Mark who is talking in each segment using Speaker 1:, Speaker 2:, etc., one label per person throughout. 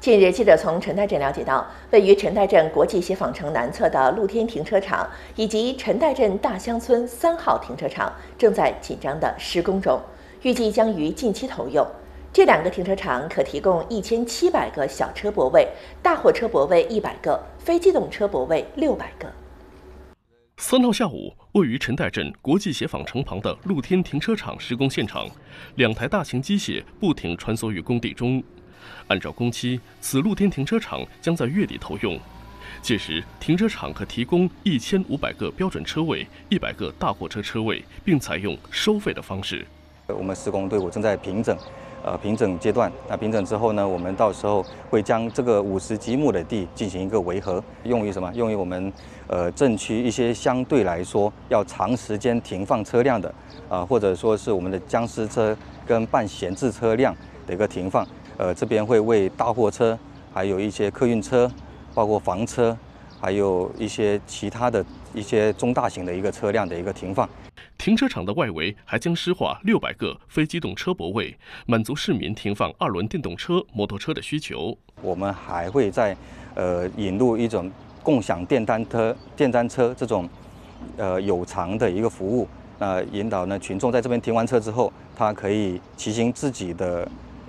Speaker 1: 近日，记者从陈代镇了解到，位于陈代镇国际协坊城南侧的露天停车场以及陈代镇大乡村3号停车场正在紧张的施工中，预计将于近期投用。这2个停车场可提供1700个小车泊位，大货车泊位100个，非机动车泊位600个。
Speaker 2: 3号下午，位于陈代镇国际协坊城旁的露天停车场施工现场，2台大型机械不停穿梭于工地中。按照工期，此露天停车场将在月底投用。届时，停车场可提供1500个标准车位、100个大货车车位，并采用收费的方式。
Speaker 3: 我们施工队伍正在平整阶段。那平整之后呢，我们到时候会将这个50几亩的地进行一个围合，用于什么？用于我们镇区一些相对来说要长时间停放车辆的或者说是我们的僵尸车跟半闲置车辆的一个停放。这边会为大货车，还有一些客运车，包括房车，还有一些其他的一些中大型的一个车辆的一个停放。
Speaker 2: 停车场的外围还将施划600个非机动车泊位，满足市民停放2轮电动车、摩托车的需求。
Speaker 3: 我们还会再引入一种共享电单车这种有偿的一个服务，引导呢群众在这边停完车之后，他可以骑行自己的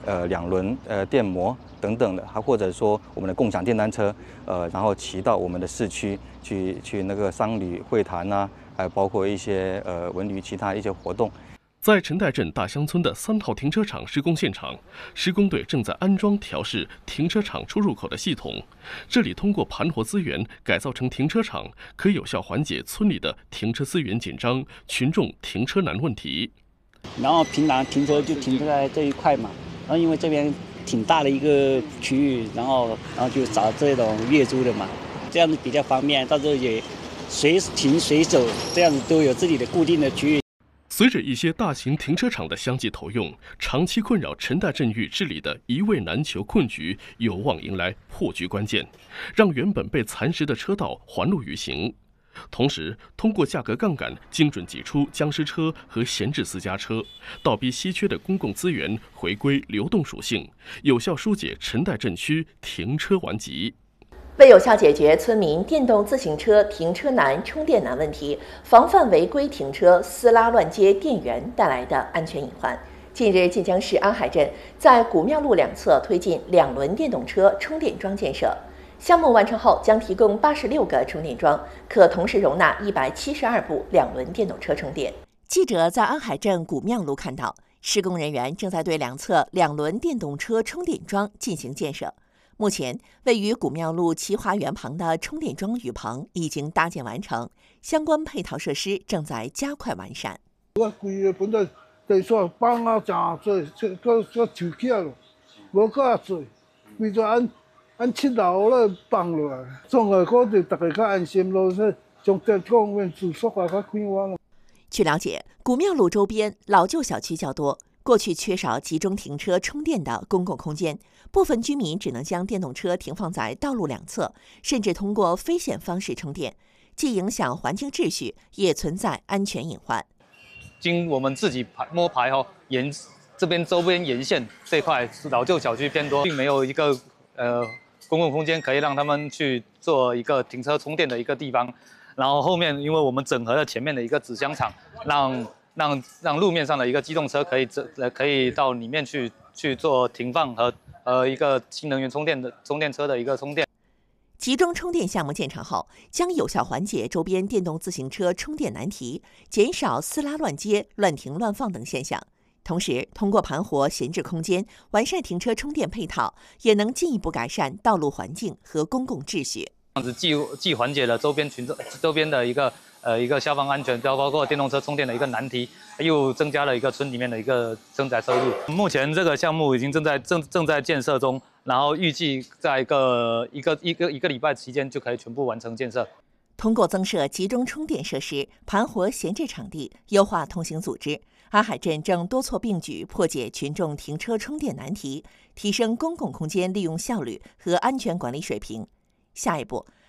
Speaker 3: 2轮电摩等等的，还或者说我们的共享电单车，然后骑到我们的市区去那个商旅会谈啊，还有包括一些文旅其他一些活动。
Speaker 2: 在陈代镇大乡村的3号停车场施工现场，施工队正在安装调试停车场出入口的系统。这里通过盘活资源改造成停车场，可以有效缓解村里的停车资源紧张、群众停车难问题。
Speaker 4: 然后平常停车就停在这一块嘛，然后因为这边挺大的一个区域，然后就找这种月租的嘛，这样子比较方便，到时候也随停随走，这样子都有自己的固定的区域。
Speaker 2: 随着一些大型停车场的相继投用，长期困扰陈代镇域治理的一位难求困局有望迎来破局关键，让原本被蚕食的车道还路于行。同时，通过价格杠杆精准挤出僵尸车和闲置私家车，倒逼稀缺的公共资源回归流动属性，有效疏解陈代镇区停车顽疾。
Speaker 1: 为有效解决村民电动自行车停车难、充电难问题，防范违规停车、私拉乱接电源带来的安全隐患，近日，晋江市安海镇在古庙路2侧推进2轮电动车充电桩建设。项目完成后，将提供86个充电桩，可同时容纳172部2轮电动车充电。记者在安海镇古庙路看到，施工人员正在对2侧2轮电动车充电桩进行建设。目前，位于古庙路齐华园旁的充电桩雨棚已经搭建完成，相关配套设施正在加快完善。
Speaker 5: 我规个本来地煞放啊真多，个抽起来咯，无够多，规个按7楼咧放落来，总下个就大家较安心咯，从这方面住宿啊较快活咯。
Speaker 1: 据了解，古庙路周边老旧小区较多。过去缺少集中停车充电的公共空间，部分居民只能将电动车停放在道路2侧，甚至通过非线方式充电，既影响环境秩序，也存在安全隐患。
Speaker 6: 经我们自己摸排后，这边周边沿线这块老旧小区偏多，并没有一个公共空间可以让他们去做一个停车充电的一个地方。然后后面因为我们整合了前面的一个纸箱厂，让路面上的一个机动车可以到里面去做停放和一个新能源充电车的一个充电。
Speaker 1: 集中充电项目建成后，将有效缓解周边电动自行车充电难题，减少私拉乱接、乱停乱放等现象。同时，通过盘活闲置空间，完善停车充电配套，也能进一步改善道路环境和公共秩序。
Speaker 6: 这样子既缓解了周边的一个消防安全，包括电动车充电的一个难题，又增加了一个村里面的一个增载收入。目前这个项目已经正在建设中，然后预计在一个礼拜期间就可以全部完成建设。
Speaker 1: 通过增设集中充电设施、盘活闲置场地、优化通行组织，安海镇正多措并举破解群众停车充电难题，提升公共空间利用效率和安全管理水平。下一步，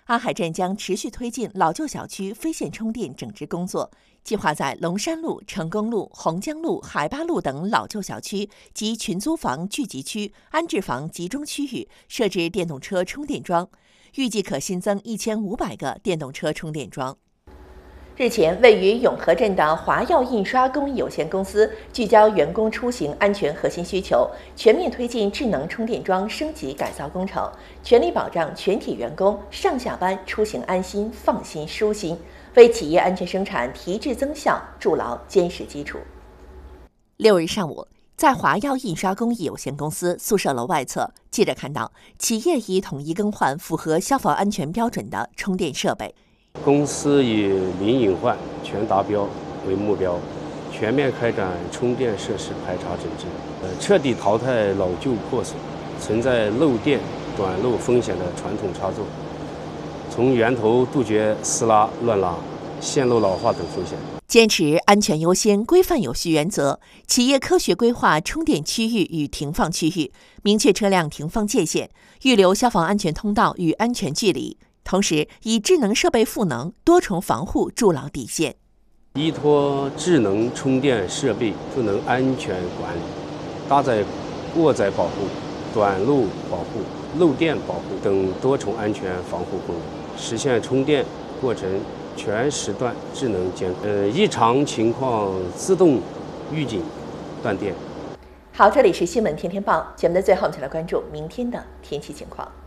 Speaker 1: 安海镇将持续推进老旧小区非线充电整治工作，计划在龙山路、成功路、洪江路、海八路等老旧小区及群租房聚集区、安置房集中区域设置电动车充电桩，预计可新增1500个电动车充电桩。日前，位于永和镇的华耀印刷工艺有限公司聚焦员工出行安全核心需求，全面推进智能充电桩升级改造工程，全力保障全体员工上下班出行安心、放心、舒心，为企业安全生产提质增效筑牢坚实基础。6日上午，在华耀印刷工艺有限公司宿舍楼外侧，记者看到企业已统一更换符合消防安全标准的充电设备。
Speaker 7: 公司以零隐患、全达标为目标，全面开展充电设施排查整治，彻底淘汰老旧破损、存在漏电、短路风险的传统插座，从源头杜绝私拉、乱拉、线路老化等风险。
Speaker 1: 坚持安全优先、规范有序原则，企业科学规划充电区域与停放区域，明确车辆停放界限，预留消防安全通道与安全距离。同时，以智能设备赋能、多重防护筑牢底线。
Speaker 7: 依托智能充电设备赋能安全管理，搭载过载保护、短路保护、漏电保护等多重安全防护功能，实现充电过程全时段智能监控，异常情况自动预警断电。
Speaker 1: 好，这里是新闻天天报节目的最后，我们再来关注明天的天气情况。